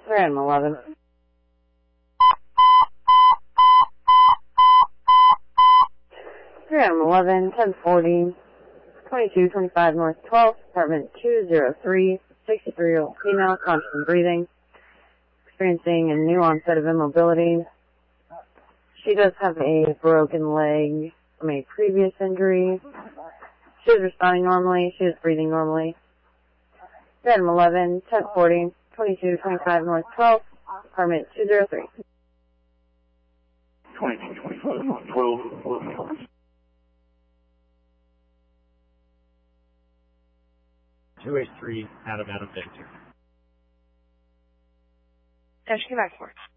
Random 11. Random 11, 1040, 2225 North 12th, apartment 203, 63-year-old female, conscious and breathing, experiencing a new onset of immobility. She does have a broken leg from a previous injury. She is responding normally. She is breathing normally. Random 11, 1040, 2225 North 12th, apartment 203. 2225 North 12th. 283 Adam Victor. Dash, come back for.